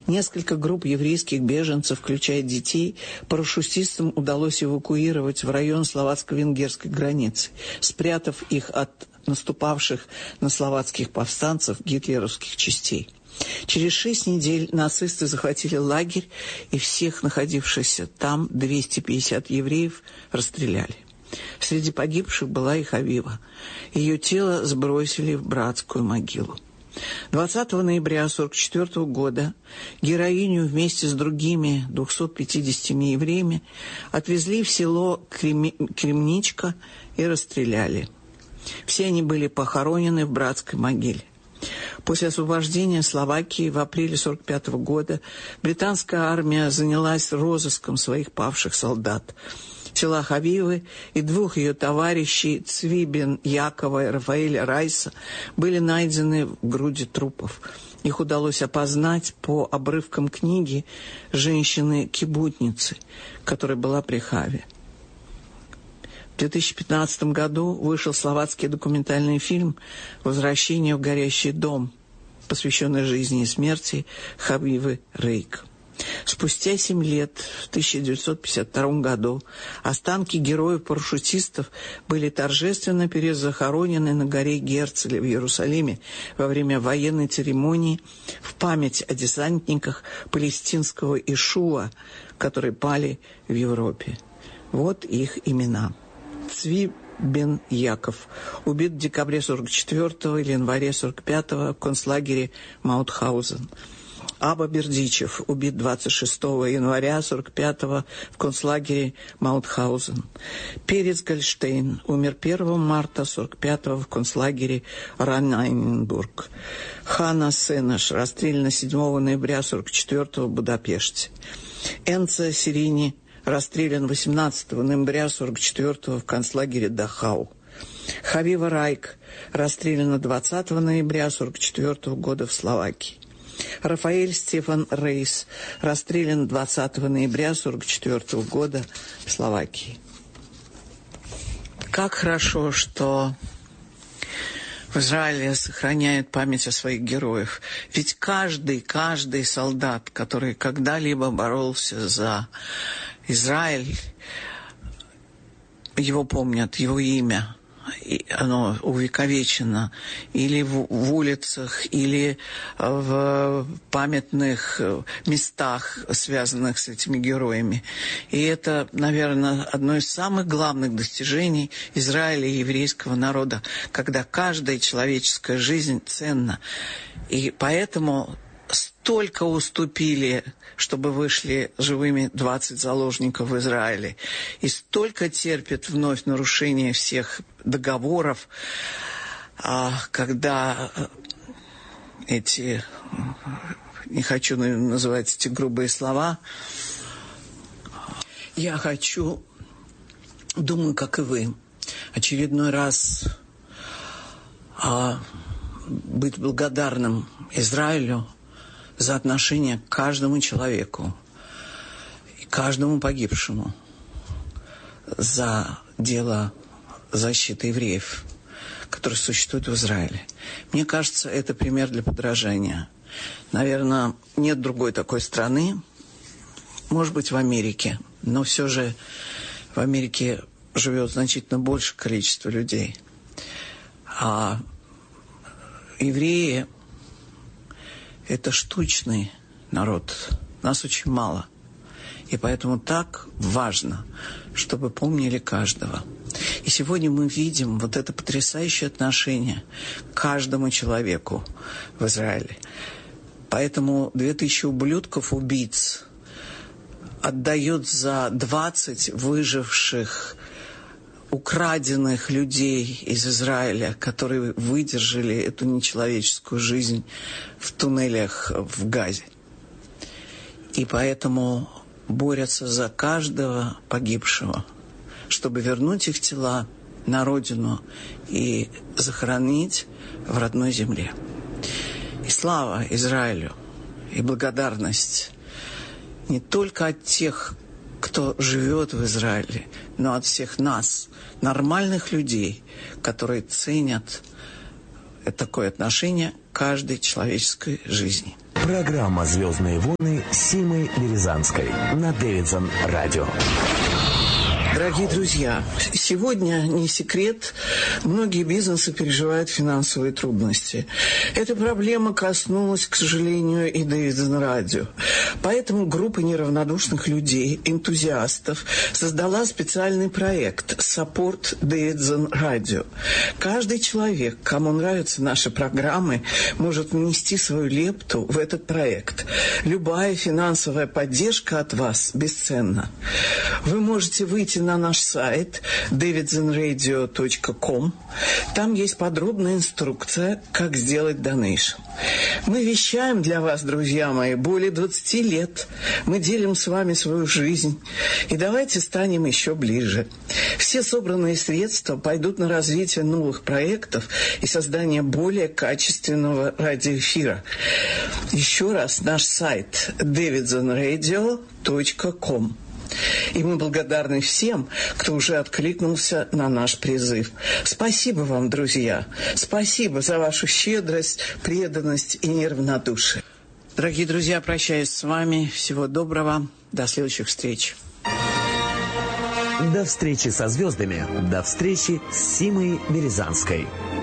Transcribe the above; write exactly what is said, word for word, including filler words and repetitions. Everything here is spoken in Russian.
Несколько групп еврейских беженцев, включая детей, парашютистам удалось эвакуировать в район словацко-венгерской границы, спрятав их от наступавших на словацких повстанцев гитлеровских частей. Через шесть недель нацисты захватили лагерь, и всех находившихся там двести пятьдесят евреев расстреляли. Среди погибших была и Хавива. Ее тело сбросили в братскую могилу. двадцатого ноября тысяча девятьсот сорок четвёртого года героиню вместе с другими двумястами пятьюдесятью евреями отвезли в село Крем... Кремничка и расстреляли. Все они были похоронены в братской могиле. После освобождения Словакии в апреле тысяча девятьсот сорок пятого года британская армия занялась розыском своих павших солдат. Тела Хавивы и двух ее товарищей Цвибен Якова и Рафаэля Райса были найдены в груди трупов. Их удалось опознать по обрывкам книги женщины-кибутницы, которая была при Хаве. В две тысячи пятнадцатом году вышел словацкий документальный фильм «Возвращение в горящий дом», посвященный жизни и смерти Хавивы Рейк. Спустя семь лет, в тысяча девятьсот пятьдесят втором году, останки героев-парашютистов были торжественно перезахоронены на горе Герцеля в Иерусалиме во время военной церемонии в память о десантниках палестинского Ишуа, которые пали в Европе. Вот их имена. Цви Бен Яков, убит в декабре сорок четвёртого или январе сорок пятого в концлагере Маутхаузен. Аба Бердичев, убит двадцать шестого января сорок пятого в концлагере Маутхаузен. Перец Гольштейн, умер первого марта сорок пятого в концлагере Ранайненбург. Хана Сенеш, расстреляна седьмого ноября сорок четвёртого в Будапеште. Энца Сирини, расстрелян восемнадцатого ноября сорок четвёртого в концлагере Дахау. Хавива Райк, расстреляна двадцатого ноября сорок четвёртого года в Словакии. Рафаэль Стефан Рейс, расстрелян двадцатого ноября сорок четвёртого года в Словакии. Как хорошо, что в Израиле сохраняют память о своих героях. Ведь каждый, каждый солдат, который когда-либо боролся за Израиль, его помнят, его имя. И оно увековечено или в, в улицах, или в памятных местах, связанных с этими героями. И это, наверное, одно из самых главных достижений Израиля и еврейского народа, когда каждая человеческая жизнь ценна. И поэтому столько уступили, чтобы вышли живыми двадцать заложников в Израиле. И столько терпят вновь нарушение всех договоров, когда эти, не хочу называть эти грубые слова, я хочу, думаю, как и вы, очередной раз быть благодарным Израилю за отношение к каждому человеку и каждому погибшему, за дело защиты евреев, которые существуют в Израиле. Мне кажется, это пример для подражания. Наверное, нет другой такой страны, может быть, в Америке, но все же в Америке живет значительно большее количество людей. А евреи – это штучный народ. Нас очень мало. И поэтому так важно, чтобы помнили каждого. И сегодня мы видим вот это потрясающее отношение к каждому человеку в Израиле. Поэтому две тысячи ублюдков, убийц, отдает за двадцать выживших, украденных людей из Израиля, которые выдержали эту нечеловеческую жизнь в туннелях в Газе. И поэтому борются за каждого погибшего, чтобы вернуть их тела на родину и захоронить в родной земле. И слава Израилю, и благодарность не только от тех, кто живет в Израиле, но от всех нас, нормальных людей, которые ценят такое отношение к каждой человеческой жизни. Программа «Звездные войны» Симы Березанской на Дэвидсон Радио. Дорогие друзья, сегодня, не секрет, многие бизнесы переживают финансовые трудности. Эта проблема коснулась, к сожалению, и Дэвидсон Радио. Поэтому группа неравнодушных людей, энтузиастов, создала специальный проект «Support Дэвидсон Радио». Каждый человек, кому нравятся наши программы, может внести свою лепту в этот проект. Любая финансовая поддержка от вас бесценна. Вы можете выйти на наш сайт дэвидсон радио точка ком. Там есть подробная инструкция, как сделать донейшн. Мы вещаем для вас, друзья мои, более двадцати лет. Мы делим с вами свою жизнь. И давайте станем еще ближе. Все собранные средства пойдут на развитие новых проектов и создание более качественного радиоэфира. Еще раз, наш сайт дэвидсон радио точка ком. И мы благодарны всем, кто уже откликнулся на наш призыв. Спасибо вам, друзья. Спасибо за вашу щедрость, преданность и неравнодушие. Дорогие друзья, прощаюсь с вами. Всего доброго. До следующих встреч. До встречи со звездами. До встречи с Симой Березанской.